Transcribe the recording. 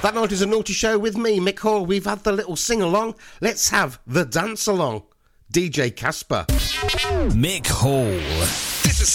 That Night Is a Naughty Show with me, Mick Hall. We've had the little sing-along. Let's have the dance-along. DJ Casper. Mick Hall.